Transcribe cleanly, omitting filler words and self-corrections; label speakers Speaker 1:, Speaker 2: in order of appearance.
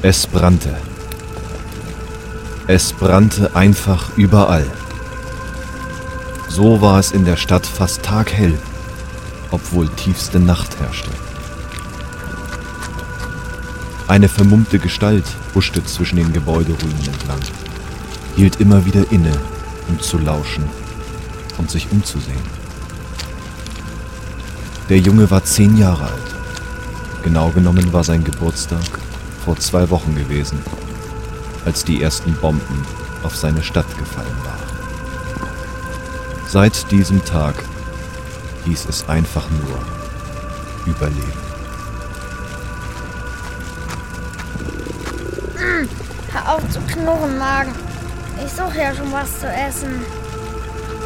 Speaker 1: Es brannte. Es brannte einfach überall. So war es in der Stadt fast taghell, obwohl tiefste Nacht herrschte. Eine vermummte Gestalt huschte zwischen den Gebäuderuinen entlang, hielt immer wieder inne, um zu lauschen und sich umzusehen. Der Junge war 10 Jahre alt. Genau genommen war sein Geburtstag vor 2 Wochen gewesen, als die ersten Bomben auf seine Stadt gefallen waren. Seit diesem Tag hieß es einfach nur Überleben.
Speaker 2: Hör auf zu knurren, Magen. Ich suche ja schon was zu essen.